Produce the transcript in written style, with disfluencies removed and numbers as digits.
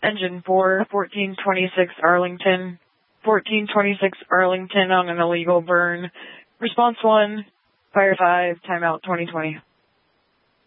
Engine 4, 1426 Arlington. 1426 Arlington on an illegal burn. Response 1, Fire 5, timeout 2020.